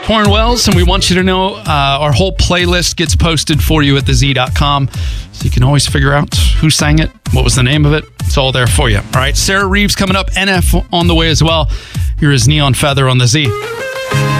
Pouring Wells, and we want you to know our whole playlist gets posted for you at thez.com, so you can always figure out who sang it, what was the name of it. It's all there for you. All right, Sarah Reeves coming up, NF on the way as well. Here is Neon Feather on the Z.